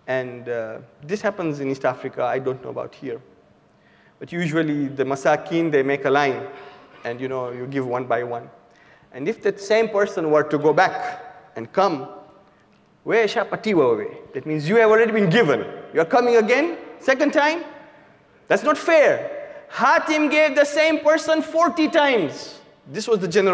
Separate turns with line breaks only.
And this happens in East Africa. I don't know about here. But usually the masakin, they make a line, and you give one by one. And if that same person were to go back and come, that means you have already been given. You are coming again, second time? That's not fair. Hatim gave the same person 40 times. This was the general